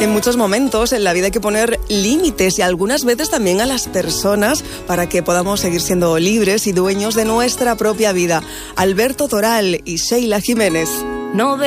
En muchos momentos en la vida hay que poner límites y algunas veces también a las personas para que podamos seguir siendo libres y dueños de nuestra propia vida. Alberto Toral y Sheila Jiménez. No